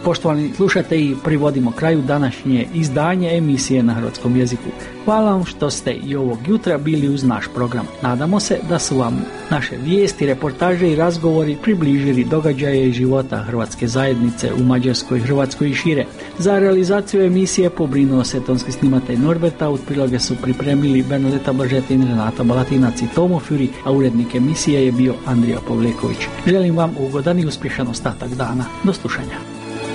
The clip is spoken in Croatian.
Poštovani slušatelji, privodimo kraju današnje izdanje emisije na hrvatskom jeziku. Hvala vam što ste i ovog jutra bili uz naš program. Nadamo se da su vam naše vijesti, reportaže i razgovori približili događaje i života hrvatske zajednice u Mađarskoj, Hrvatskoj i šire. Za realizaciju emisije pobrinuo se tonski snimatelj Norberta, od priloge su pripremili Bernadeta Blažetin, Renata Balatinac i Tomo Fjuri, a urednik emisije je bio Andrija Pavleković. Želim vam ugodan i uspješan ostatak dana. Do slušanja.